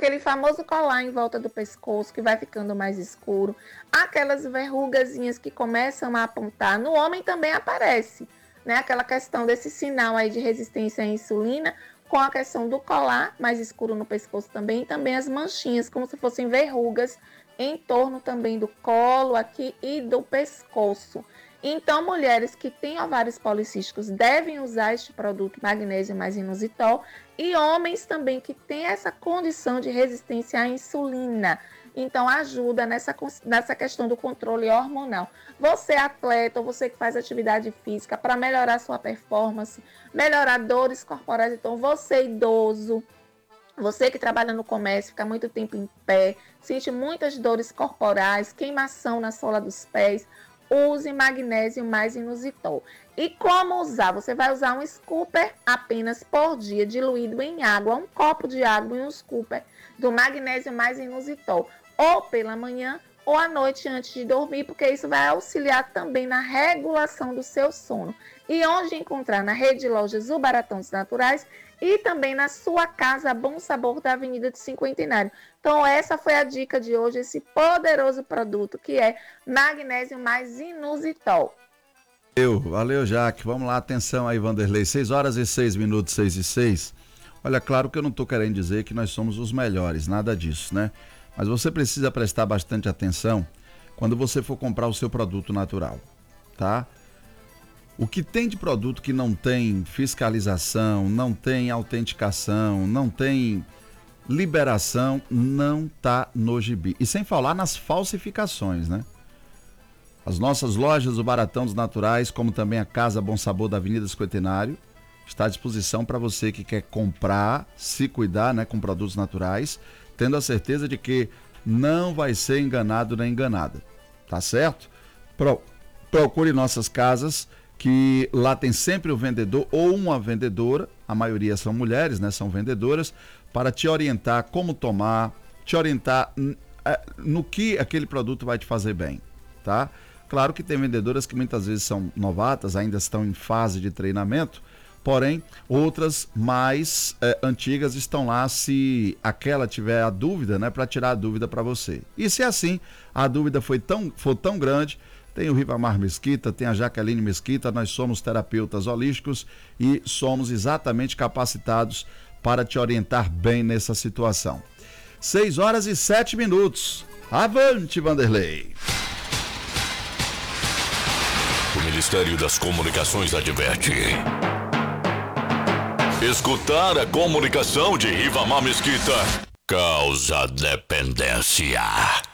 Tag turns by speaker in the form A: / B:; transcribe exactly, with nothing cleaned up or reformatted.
A: aquele famoso colar em volta do pescoço que vai ficando mais escuro, aquelas verrugazinhas que começam a apontar. No homem também aparece, né? Aquela questão desse sinal aí de resistência à insulina, com a questão do colar mais escuro no pescoço também, e também as manchinhas, como se fossem verrugas em torno também do colo aqui e do pescoço. Então, mulheres que têm ovários policísticos devem usar este produto magnésio mais inositol, e homens também que têm essa condição de resistência à insulina. Então, ajuda nessa, nessa questão do controle hormonal. Você atleta ou você que faz atividade física, para melhorar sua performance, melhorar dores corporais. Então, você idoso, você que trabalha no comércio, fica muito tempo em pé, sente muitas dores corporais, queimação na sola dos pés, use magnésio mais inositol. E como usar? Você vai usar um scooper apenas por dia, diluído em água, um copo de água e um scooper do magnésio mais inositol, ou pela manhã ou à noite antes de dormir, porque isso vai auxiliar também na regulação do seu sono. E onde encontrar? Na rede de lojas O Baratão dos Naturais e também na sua casa Bom Sabor da Avenida do Cinquentenário. Então essa foi a dica de hoje, esse poderoso produto que é magnésio mais inositol.
B: Valeu, valeu, Jaque. Vamos lá, atenção aí, Vanderlei. seis horas e seis minutos, seis e seis. Olha, claro que eu não estou querendo dizer que nós somos os melhores, nada disso, né? Mas você precisa prestar bastante atenção quando você for comprar o seu produto natural, tá? O que tem de produto que não tem fiscalização, não tem autenticação, não tem liberação, não tá no gibi. E sem falar nas falsificações, né? As nossas lojas, o Baratão dos Naturais, como também a Casa Bom Sabor da Avenida Cinquentenário, está à disposição para você que quer comprar, se cuidar, né, com produtos naturais, tendo a certeza de que não vai ser enganado nem enganada, tá certo? Pro, procure nossas casas, que lá tem sempre o vendedor ou uma vendedora, a maioria são mulheres, né, são vendedoras, para te orientar como tomar, te orientar no que aquele produto vai te fazer bem, tá? Claro que tem vendedoras que muitas vezes são novatas, ainda estão em fase de treinamento, porém, outras mais é, antigas estão lá se aquela tiver a dúvida, né, para tirar a dúvida para você. E se assim a dúvida foi tão, for tão grande, tem o Rivamar Mesquita, tem a Jaqueline Mesquita, nós somos terapeutas holísticos e somos exatamente capacitados para te orientar bem nessa situação. seis horas e sete minutos. Avante, Vanderlei!
C: O Ministério das Comunicações adverte. Escutar a comunicação de Rivamar Mesquita causa dependência.